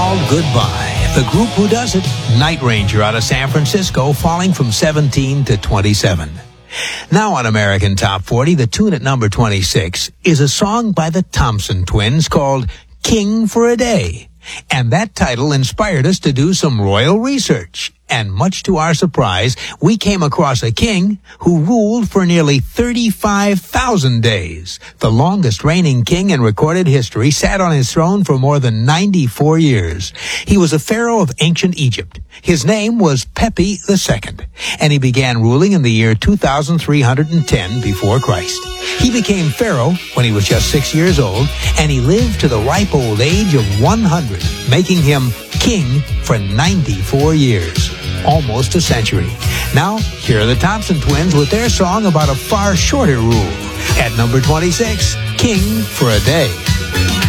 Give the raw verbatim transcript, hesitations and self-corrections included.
called Goodbye. The group who does it, Night Ranger out of San Francisco, falling from seventeen to twenty-seven. Now on American Top forty, the tune at number twenty-six is a song by the Thompson Twins called King for a Day. And that title inspired us to do some royal research. And much to our surprise, we came across a king who ruled for nearly thirty-five thousand days. The longest reigning king in recorded history sat on his throne for more than ninety-four years. He was a pharaoh of ancient Egypt. His name was Pepi the Second, and he began ruling in the year two thousand three hundred ten before Christ. He became pharaoh when he was just six years old, and he lived to the ripe old age of one hundred, making him king for ninety-four years. Almost a century. Now, here are the Thompson Twins with their song about a far shorter rule. At number twenty-six, King for a Day.